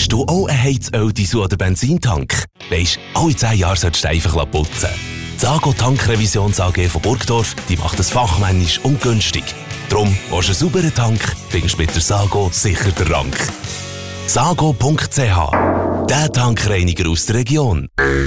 Hast du auch einen Heizöl, Diesel oder Benzintank? Weisst, alle 10 Jahre solltest du einfach putzen. Die Sago Tankrevisions AG von Burgdorf, die macht es fachmännisch und günstig. Drum, willst du einen sauberen Tank, findest du mit der Sago sicher den Rank. Sago.ch, der Tankreiniger aus der Region.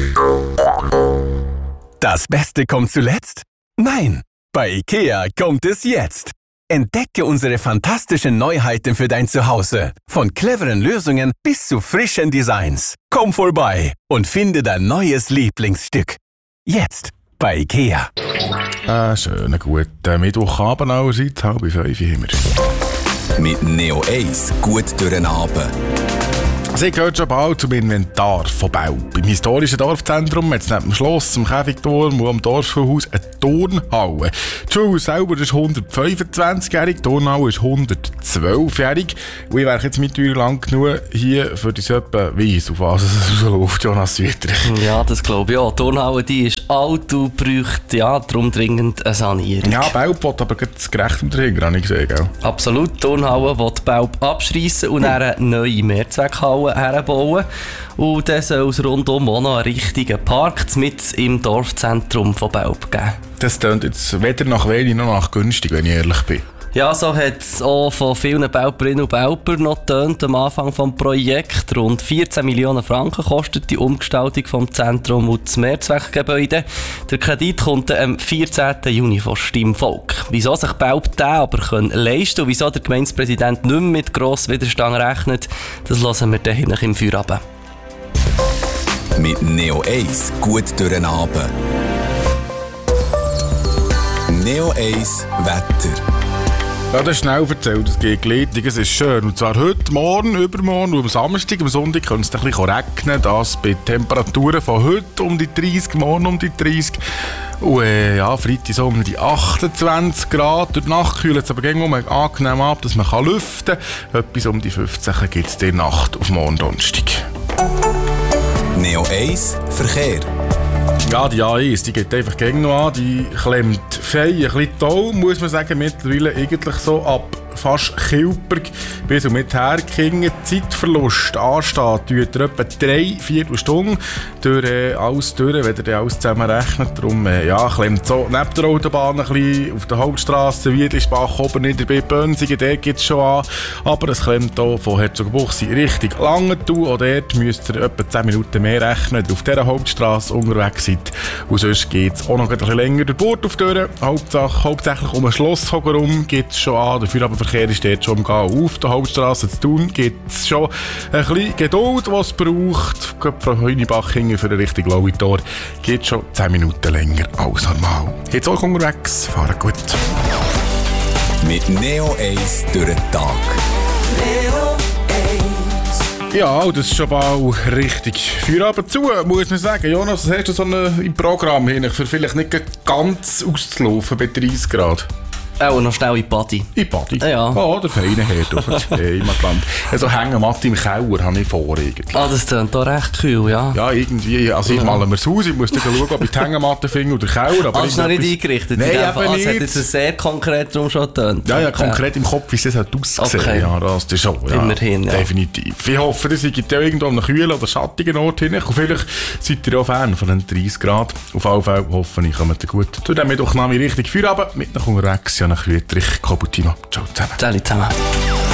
Das Beste kommt zuletzt? Nein, bei IKEA kommt es jetzt. Entdecke unsere fantastischen Neuheiten für dein Zuhause. Von cleveren Lösungen bis zu frischen Designs. Komm vorbei und finde dein neues Lieblingsstück. Jetzt bei IKEA. Schönen guten Mittwochabend allerseits, 4:30 haben wir. Mit Neo Ace gut durch den Abend. Sie gehört schon bald zum Inventar von Belp. Im historischen Dorfzentrum hat es neben dem Schloss, dem Käfigturm und am Dorfschulhaus eine Turnhalle. Die Schule selber ist 125-jährig, die Turnhalle ist 112-jährig. Und ich wäre jetzt mittlerweile lang genug hier für die Suppe weiss, auf was es rausläuft, Jonas Wüttrich. Ja, das glaube ich auch. Die Turnhalle die ist alt und braucht darum dringend eine Sanierung. Ja, Belp will aber das gerecht dahinter, habe ich gesehen, gell? Absolut. Die Turnhalle will Belp abschreissen und dann eine neue Mehrzweckhalle herbauen. Und dann soll es rundum auch noch einen richtigen Park mitten im Dorfzentrum von Belp geben. Das klingt jetzt weder nach wenig noch nach günstig, wenn ich ehrlich bin. Ja, so hat es auch von vielen Belperinnen und Belper noch getönt am Anfang des Projekts. Rund 14 Millionen Franken kostet die Umgestaltung des Zentrums und des Mehrzweckgebäudes. Der Kredit kommt am 14. Juni vom Stimmvolk. Wieso sich Belp den aber leisten und wieso der Gemeindepräsident nicht mehr mit grossem Widerstand rechnet, das hören wir dann im Feierabend. Mit Neo Ace gut durch den Abend. Neo Ace Wetter. Ja, das ist schnell erzählt, es geht gleitig, es ist schön. Und zwar heute, morgen, übermorgen und am Samstag, am Sonntag könnte es ein bisschen regnen. Das bei Temperaturen von heute um die 30, morgen um die 30. Und Freitag so um die 28 Grad. Durch die Nacht kühlt es aber gegen angenehm ab, dass man lüften kann. Etwas um die 15 gibt es in der Nacht auf morgen Donnerstag. Neo Ace Verkehr. Ja, die A1, die geht einfach gegen noch an. Die klemmt fein, ein bisschen toll, muss man sagen. Mittlerweile eigentlich so ab fast Kilberg bis und mit Herkingen. Zeitverlust ansteht, tut etwa 3/4 Stunden durch alles durch, wenn ihr alles zusammen rechnet. Darum klemmt so neben der Autobahn ein bisschen auf der Hauptstrasse, Wiedlisbach, Obernieder bei Bönsigen, dort geht es schon an. Aber es klemmt hier von Herzogenbuchsee Richtung Langenthal. Auch dort müsst ihr etwa 10 Minuten mehr rechnen, wenn ihr auf dieser Hauptstrasse unterwegs seid. Und sonst geht es auch noch ein bisschen länger durch Bord durch. Hauptsächlich um ein Schloss herum geht es schon an. Dafür aber Verkehr ist dort schon am Gehen. Auf der Hauptstrasse zu tun gibt es schon ein bisschen Geduld, was es braucht. Gerade von Heunibach hin für eine Richtung Lauitor geht schon 10 Minuten länger als normal. Jetzt auch unterwegs, fahren gut. Mit Neo Ace durch den Tag. Neo Ace. Ja, das ist schon bald richtig Feierabend zu, muss man sagen. Jonas, was hast du so im Programm hin, für vielleicht nicht ganz auszulaufen bei 30 Grad? Auch noch schnell in die Body. In die Body? Ja. Oh, der feine Herd auf im Atlant. Also Hängematte im Keller habe ich vor eigentlich. Ah, das klingt doch recht kühl, ja. Ja, irgendwie. Also ich male mir das Haus, ich muss dann schauen, ob ich die Hängematte finde oder den Keller. Aber hast du noch nicht eingerichtet? Nein, eben nicht. Es hat jetzt sehr konkret darum schon getönt. Ja, konkret im Kopf, wie es hat ausgesehen. Okay. Ja, das ist schon. Ja, immerhin, ja. Definitiv. Ich hoffe, ihr seid ja irgendwo an einem kühlen oder schattigen Ort hin. Und vielleicht seid ihr auch Fan von den 30 Grad. Auf jeden Fall hoffe ich, kommt ihr gut. Zu dem Mittwochnachmittag richtig Feierabend. Mit nach unterwegs, ja, nach Wüttrich. Ciao zusammen. Ciao zusammen.